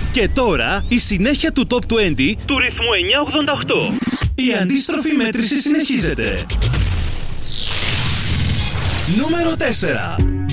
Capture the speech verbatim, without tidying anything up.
Και τώρα η συνέχεια του Top είκοσι του ρυθμού εννιακόσια ογδόντα οκτώ. Η αντίστροφη μέτρηση συνεχίζεται. Νούμερο τέσσερα.